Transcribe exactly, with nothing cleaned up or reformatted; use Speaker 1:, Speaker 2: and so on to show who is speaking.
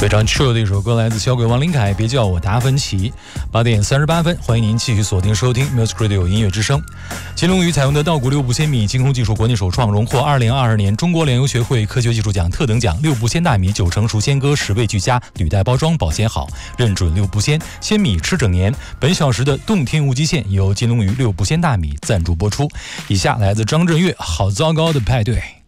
Speaker 1: 非常 chill 的一首歌，来自小鬼王林凯，别叫我达芬奇。八点三十八分，欢迎您继续锁定收听 Music Radio 音乐之声。金龙鱼采用的稻谷六步鲜米精工技术国内首创，荣获二零二二年中国粮油学会科学技术奖特等奖。六步鲜大米九成熟鲜割，十倍俱佳，履带包装，保鲜好，认准六步鲜，鲜米吃整年。本小时的动听无极限由金龙鱼六步鲜大米赞助播出。以下来自张震岳《好糟糕的派对》。